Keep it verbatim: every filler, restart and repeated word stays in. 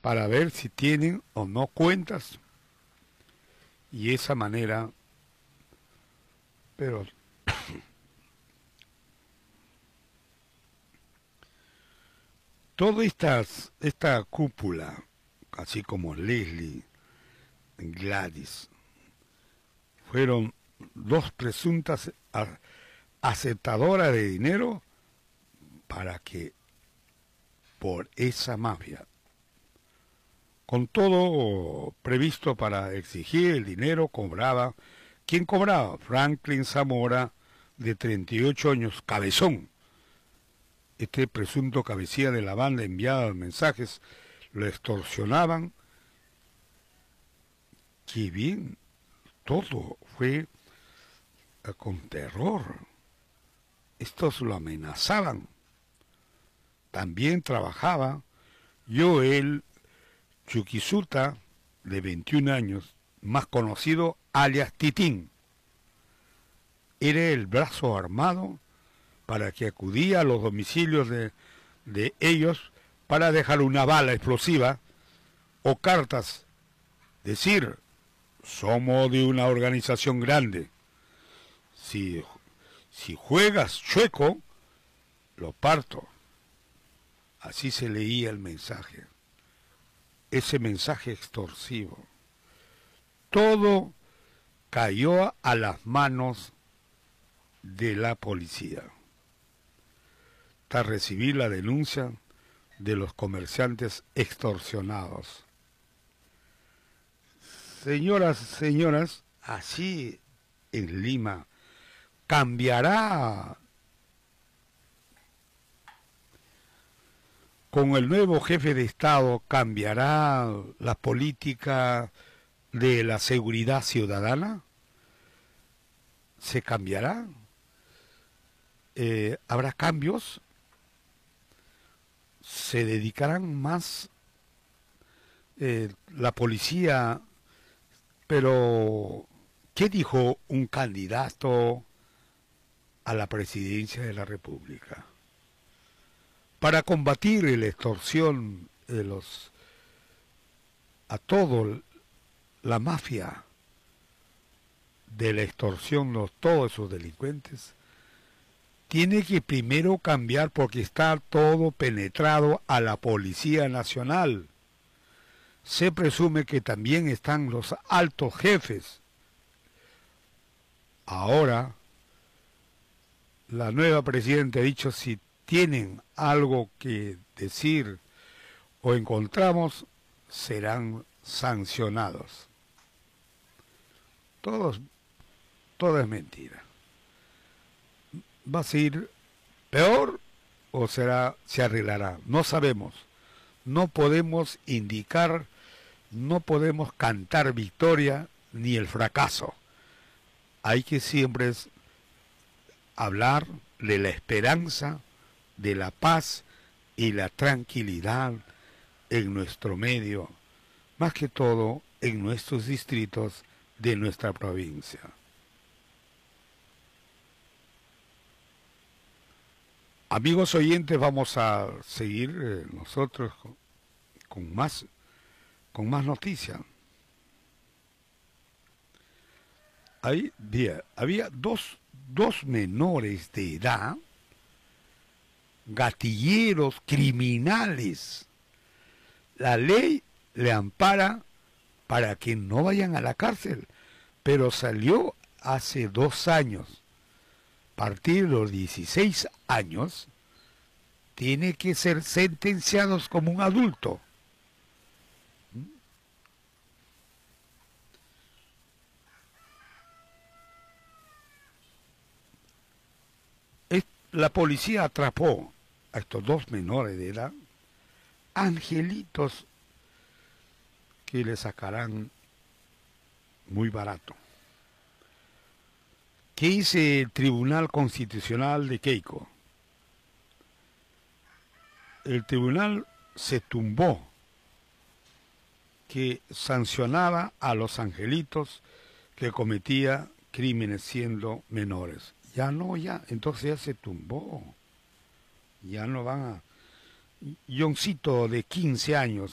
para ver si tienen o no cuentas. Y esa manera, pero toda estas, esta cúpula, así como Leslie, Gladys, fueron dos presuntas aceptadoras de dinero para que por esa mafia, con todo previsto para exigir el dinero, cobraba. ¿Quién cobraba? Franklin Zamora, de treinta y ocho años, cabezón. Este presunto cabecilla de la banda enviaba mensajes, lo extorsionaban. Qué bien, todo fue eh, con terror. Estos lo amenazaban. También trabajaba Joel Chuquisuta, de veintiún años, más conocido alias Titín. Era el brazo armado para que acudía a los domicilios de, de ellos para dejar una bala explosiva o cartas. Decir, somos de una organización grande. Si, si juegas chueco, lo parto. Así se leía el mensaje. Ese mensaje extorsivo. Todo cayó a las manos de la policía. Tras recibir la denuncia de los comerciantes extorsionados. Señoras, señoras, así en Lima cambiará con el nuevo jefe de Estado, cambiará la política de la seguridad ciudadana. ¿Se cambiará? Eh, ¿Habrá cambios? ¿Se dedicarán más eh, la policía? Pero, ¿qué dijo un candidato a la presidencia de la República? Para combatir la extorsión de los, a todo, la mafia de la extorsión, los, todos esos delincuentes, tiene que primero cambiar porque está todo penetrado a la Policía Nacional. Se presume que también están los altos jefes. Ahora, la nueva presidenta ha dicho, si tienen algo que decir o encontramos, serán sancionados. Todos, todo es mentira. ¿Va a ser peor o será, se arreglará? No sabemos. No podemos indicar, no podemos cantar victoria ni el fracaso. Hay que siempre hablar de la esperanza, de la paz y la tranquilidad en nuestro medio, más que todo en nuestros distritos de nuestra provincia. Amigos oyentes, vamos a seguir eh, nosotros con, con más con más noticias. Ahí había, había dos, dos menores de edad, gatilleros, criminales. La ley le ampara para que no vayan a la cárcel, pero salió hace dos años. A partir de los dieciséis años, tiene que ser sentenciados como un adulto. La policía atrapó a estos dos menores de edad, angelitos que le sacarán muy barato. ¿Qué dice el Tribunal Constitucional de Keiko? El tribunal se tumbó que sancionaba a los angelitos que cometía crímenes siendo menores. Ya no, ya, entonces ya se tumbó. Ya no van a... Yoncito de quince años